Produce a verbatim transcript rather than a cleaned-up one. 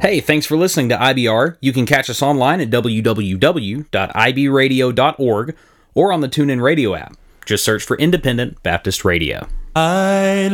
Hey, thanks for listening to I B R. You can catch us online at w w w dot i b radio dot org or on the TuneIn Radio app. Just search for Independent Baptist Radio. I